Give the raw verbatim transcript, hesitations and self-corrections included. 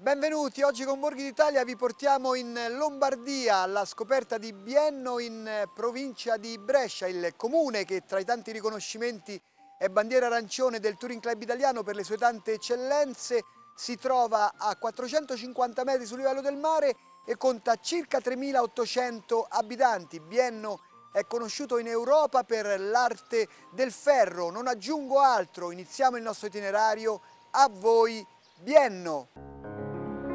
Benvenuti, oggi con Borghi d'Italia vi portiamo in Lombardia alla scoperta di Bienno in provincia di Brescia, il comune che tra i tanti riconoscimenti è bandiera arancione del Touring Club Italiano per le sue tante eccellenze, si trova a quattrocentocinquanta metri sul livello del mare e conta circa tremilaottocento abitanti. Bienno è conosciuto in Europa per l'arte del ferro, non aggiungo altro, iniziamo il nostro itinerario, a voi Bienno!